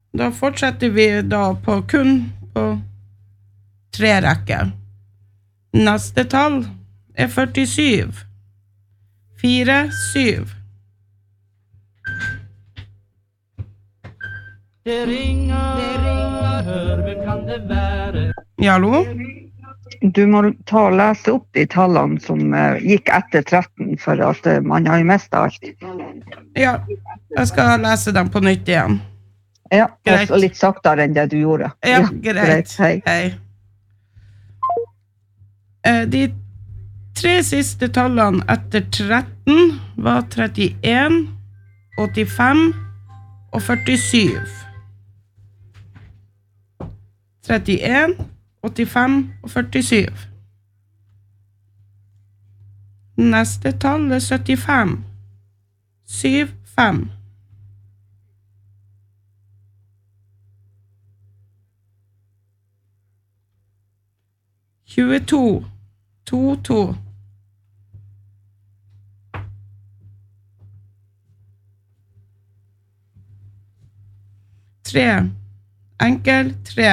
Da fortsetter vi da på kun på 3 rekker. Neste tall 47. 4, 7. Det ringer, hør, hvem kan det være? Ja, hallo? Du må ta og lese opp de tallene som gikk etter 13, for at man har jo mistet alt. Ja, jeg skal lese dem på nytt igjen. Ja, greit. Og litt saktere enn det du gjorde. Ja, greit. Hei. De 3 siste tallene etter 13 var 31, 85 og 47. 31, 85 og 47. Neste tall 75. 7, 5. «22, 2, 2. 3, enkel 3.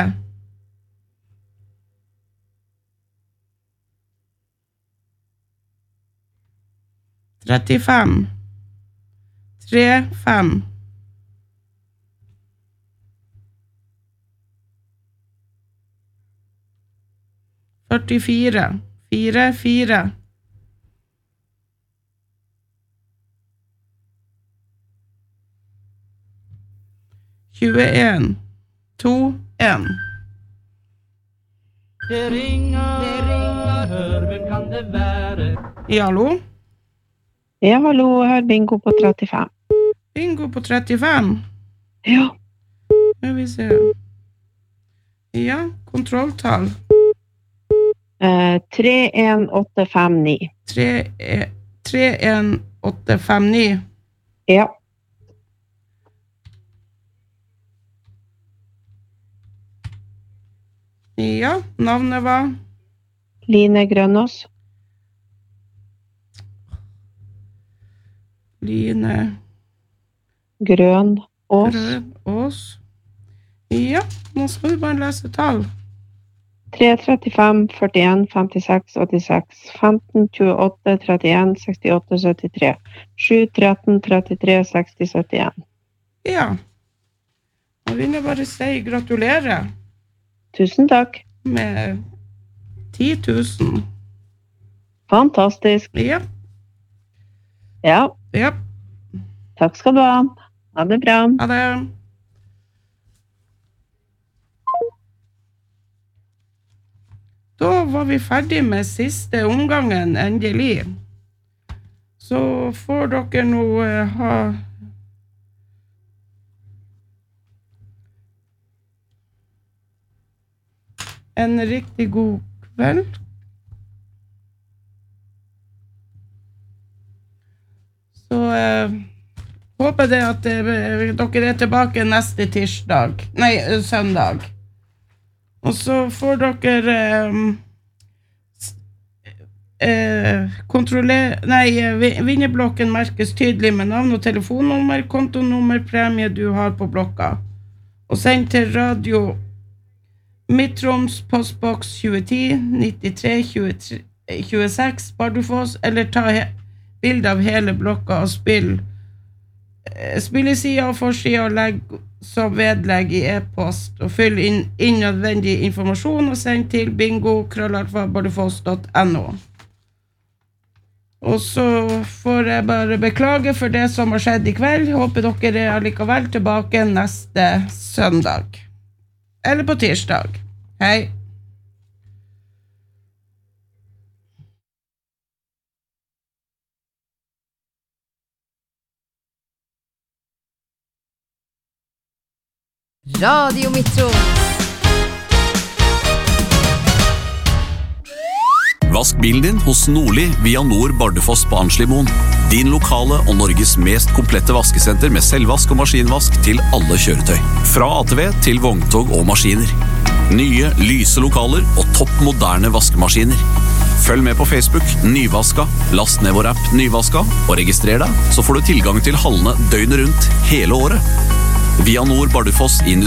35, 3, 5. 44, 4, 4. 21, 2, 1. Det ringer, hør, hvem kan det være? Ja, hallo? Ja, hallo, hør bingo på 35. Bingo på 35? Ja. Skal vi se. Ja, kontrolltall. 31859. 31859. Ja. Ja, navnet var? Line Grønås. Line Grønås. Ja, nå skal vi bare lese tall. 3, 35, 41, 56, 86, 15, 28, 31, 68, 73, 7, 13, 33, 60, 71. Ja, jeg vil bare si gratulerer. Tusen takk. Med 10 000. Fantastisk. Ja. Ja. Ja. Takk skal du ha. Ha det bra. Ha det. Da var vi ferdig med siste omgangen, endelig. Så får dere nå ha en riktig god kveld. Så håper det at dere er tilbake neste søndag. Og så får dere vinnerblokken merkes tydelig med navn og telefonnummer, kontonummer, premie du har på blokka. Og send til radio Midtroms postboks 2010 93 26 Bardufoss, eller ta bilde av hele blokka og spill i sida og forsida og legg som vedlegg i e-post og fyll inn nødvendig informasjon og send til bingo@bardufoss.no. Og så får jeg bare beklage for det som har skjedd i kveld. Håper dere er allikevel tilbake neste søndag. Eller på tirsdag. Hei. Radio Midtron. Vask bilen din hos Nordli via Nord Bardufoss på Arnslimoen. Din lokale og Norges mest komplette vaskesenter med selvvask og maskinvask til alle kjøretøy. Fra ATV til vogntog og maskiner. Nye, lyse lokaler og topp moderne vaskemaskiner. Følg med på Facebook, Nyvaska, last ned vår app Nyvaska og registrer deg, så får du tilgang til hallene døgnet rundt hele året. Via Nord Bardufoss